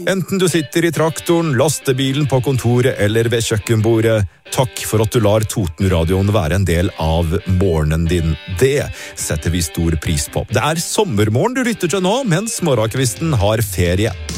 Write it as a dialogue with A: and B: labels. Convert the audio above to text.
A: Enten du sitter i traktoren, lastebilen på kontoret eller ved kjøkkenbordet, takk for at du lar Toten-radioen være en del av morgenen din. Det setter vi stor pris på. Det sommermorgen du lytter til nå, mens morgenkvisten har ferie.